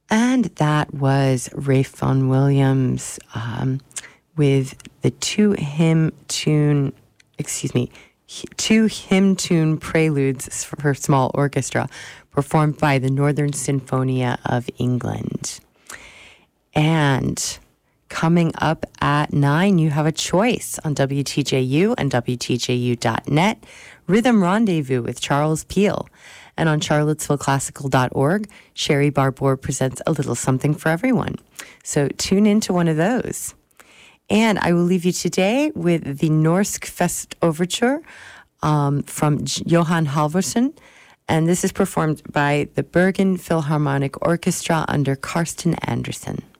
And that was Ralph Vaughan Williams with the two hymn tune preludes for small orchestra performed by the Northern Sinfonia of England. And coming up at 9, you have a choice on WTJU and WTJU.net, Rhythm Rendezvous with Charles Peel. And on charlottesvilleclassical.org, Sherry Barbour presents a little something for everyone. So tune into one of those. And I will leave you today with the Norsk Fest Overture from Johan Halvorsen. And this is performed by the Bergen Philharmonic Orchestra under Karsten Andersen.